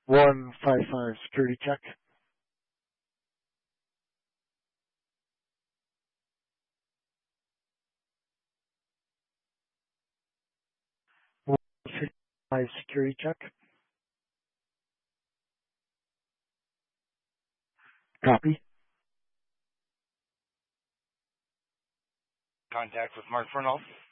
155 security check. High security check. Copy. Contact with Mark Fernald.